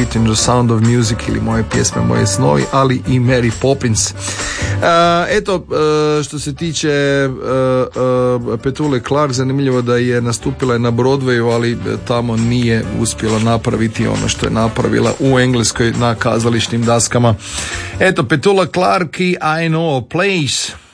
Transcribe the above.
pitanju The Sound of Music ili Moje pjesme, moje snovi, ali i Mary Poppins. Eto, što se tiče Petule Clark, zanimljivo da je nastupila na Broadwayu, ali tamo nije uspjela napraviti ono što je napravila u Engleskoj na kazališnim daskama. Eto, Petula Clark i I Know a Place.